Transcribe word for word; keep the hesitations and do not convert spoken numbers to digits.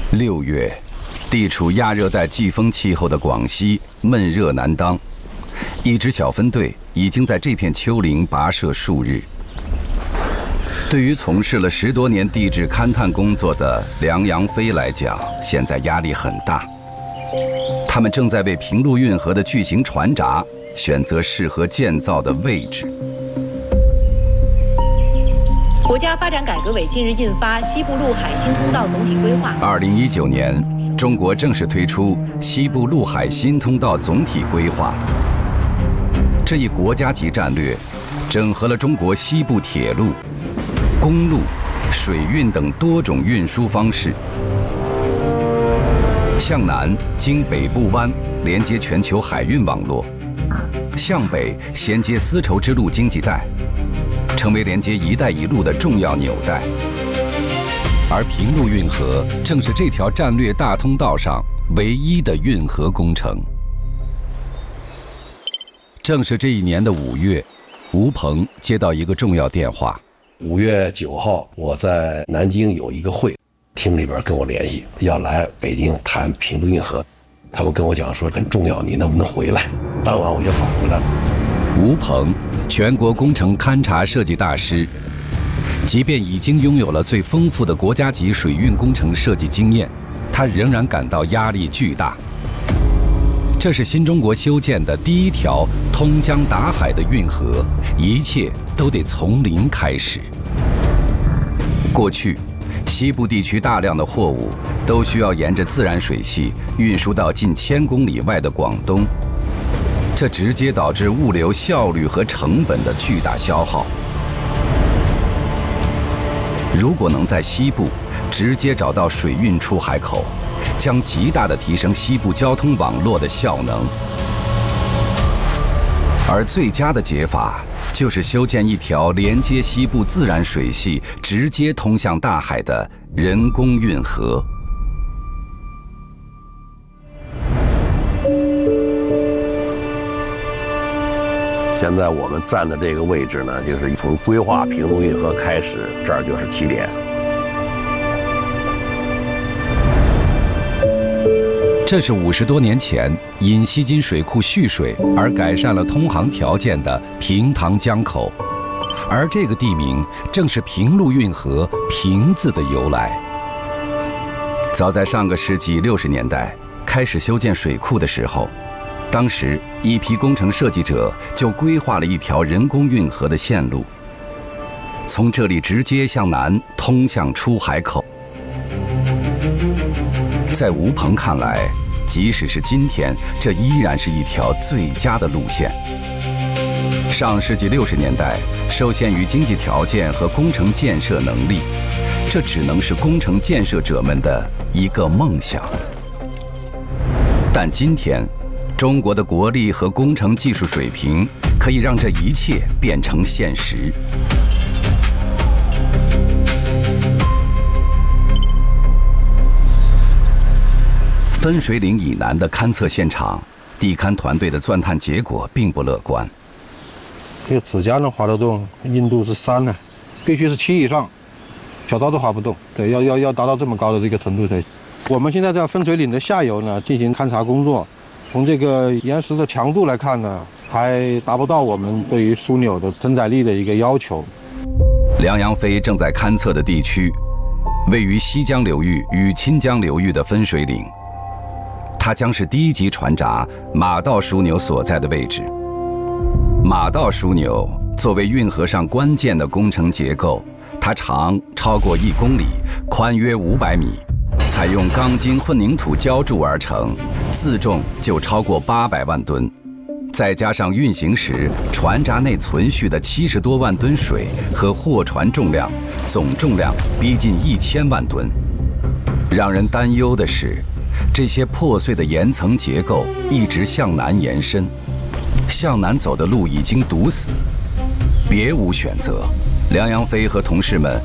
六月，地处亚热带季风气候的广西闷热难当，一支小分队已经在这片丘陵跋涉数日。对于从事了十多年地质勘探工作的梁阳飞来讲，现在压力很大。他们正在为平陆运河的巨型船闸选择适合建造的位置。 国家发展改革委近日印发《西部陆海新通道总体规划》。 二零一九年，中国正式推出西部陆海新通道总体规划。这一国家级战略，整合了中国西部铁路、公路、水运等多种运输方式。向南经北部湾连接全球海运网络，向北衔接丝绸之路经济带，成为连接“一带一路”的重要纽带。而平陆运河正是这条战略大通道上唯一的运河工程。正是这一年的五月，吴鹏接到一个重要电话。 五月九号，我在南京有一个会，厅里边跟我联系，要来北京谈平陆运河。他们跟我讲说很重要，你能不能回来？当晚我就返回来了。 吴鹏，全国工程勘察设计大师，即便已经拥有了最丰富的国家级水运工程设计经验，他仍然感到压力巨大。这是新中国修建的第一条通江达海的运河，一切都得从零开始。过去，西部地区大量的货物都需要沿着自然水系运输到近千公里外的广东，这直接导致物流效率和成本的巨大消耗。如果能在西部直接找到水运出海口，将极大地提升西部交通网络的效能。而最佳的解法就是修建一条连接西部自然水系直接通向大海的人工运河。 现在我们站的这个位置呢，就是从规划平陆运河开始，这儿就是起点。 这是五十多年前因西津水库蓄水而改善了通航条件的平塘江口，而这个地名正是平陆运河“平”字的由来。早在上个世纪六十年代开始修建水库的时候，当时一批工程设计者就规划了一条人工运河的线路，从这里直接向南通向出海口。在吴鹏看来，即使是今天，这依然是一条最佳的路线。上世纪六十年代，受限于经济条件和工程建设能力，这只能是工程建设者们的一个梦想。但今天，中国的国力和工程技术水平可以让这一切变成现实。分水岭以南的勘测现场，地勘团队的钻探结果并不乐观。 这个指甲能划得动，硬度是三呢，必须是七以上，小刀都划不动。对，要要要达到这么高的这个程度才。我们现在在分水岭的下游呢进行勘察工作，从这个岩石的强度来看呢，还达不到我们对于枢纽的承载力的一个要求。 梁阳飞正在勘测的地区，位于西江流域与钦江流域的分水岭。它将是第一级船闸马道枢纽所在的位置。马道枢纽作为运河上关键的工程结构，它长超过一公里，宽约五百米，采用钢筋混凝土浇筑而成，自重就超过八百万吨。再加上运行时船闸内存续的七十多万吨水和货船重量，总重量逼近一千万吨。让人担忧的是，这些破碎的岩层结构一直向南延伸，向南走的路已经堵死，别无选择。梁阳飞和同事们